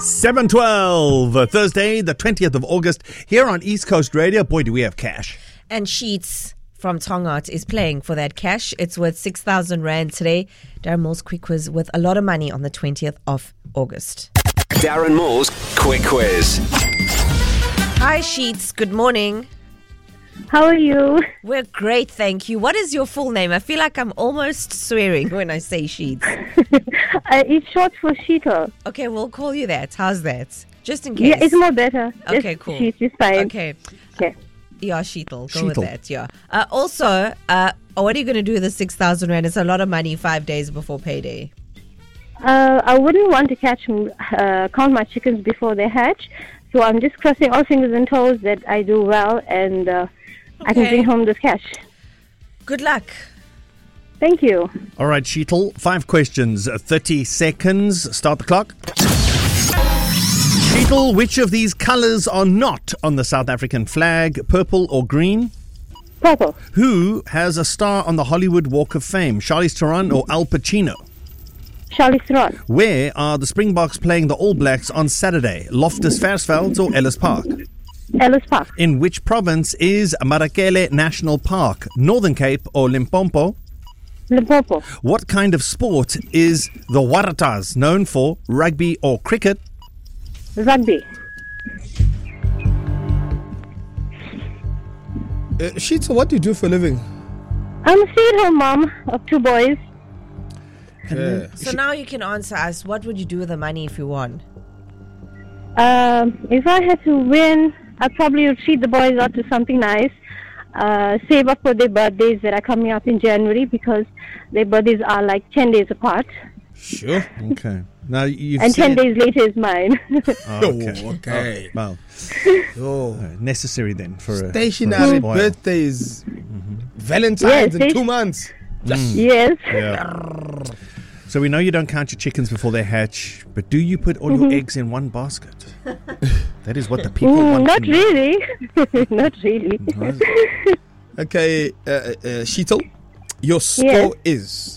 7:12, Thursday, the 20th of August, here on East Coast Radio. Boy, do we have cash. And Sheets from Tongaat is playing for that cash. It's worth 6,000 Rand today. Darren Moore's Quick Quiz with a lot of money on the 20th of August. Darren Moore's Quick Quiz. Hi, Sheets. Good morning. How are you? We're great, thank you. What is your full name? I feel like I'm almost swearing when I say Sheets. It's short for Sheetal. Okay, we'll call you that. How's that? Just in case. Yeah, it's more better. Okay, cool. Sheets is fine. Okay. Okay. Yeah, Sheetal. Go Sheetal. with that, yeah. Also, what are you going to do with the 6,000 Rand? It's a lot of money 5 days before payday. I wouldn't want to count my chickens before they hatch. So I'm just crossing all fingers and toes that I do well and I can bring home this cash. Good luck. Thank you. All right, Sheetal, 5 questions, 30 seconds. Start the clock. Sheetal, which of these colours are not on the South African flag, purple or green? Purple. Who has a star on the Hollywood Walk of Fame, Charlize Theron or Al Pacino? Charlize Theron. Where are the Springboks playing the All Blacks on Saturday, Loftus Versfeld or Ellis Park? Ellis Park. In which province is Marakele National Park, Northern Cape or Limpopo? Limpopo. What kind of sport is the Waratahs known for, rugby or cricket? Rugby. Sheetl, what do you do for a living? I'm a stay-at-home mom of 2 boys. Yeah. So now you can answer us. What would you do with the money if you won? If I had to win, I'd probably treat the boys out to something nice. Save up for their birthdays that are coming up in January because their birthdays are like 10 days apart. Sure. Okay. Now you've And said 10 days later is mine. Okay. Well, Oh. necessary then for a Stationary spoil. birthdays. Valentine's Yes, in 2 months. Yes. Yeah. So we know you don't count your chickens before they hatch, but do you put all your eggs in one basket? That is what the people want Not to know. really. Not really. Okay, Sheetl, your score is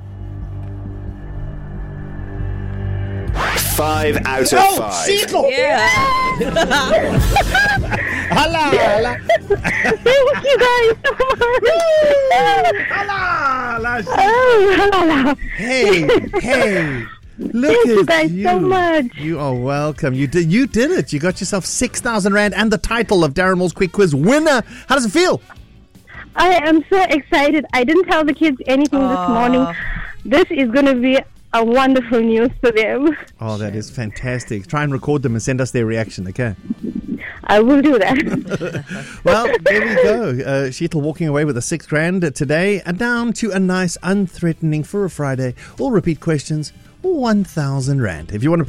5 out of 5. Yeah. Thank you guys so much. Oh, Hey, look Thank you at guys you. so much. You are welcome. You did it. You got yourself 6,000 Rand and the title of Darren Moore's Quick Quiz winner. How does it feel? I am so excited. I didn't tell the kids anything this morning. This is going to be a wonderful news for them. Oh, that is fantastic. Try and record them and send us their reaction, okay? I will do that. Well, there we go. Sheetal walking away with a 6 grand today and down to a nice, unthreatening for a Friday. All repeat questions, 1,000 Rand. If you want to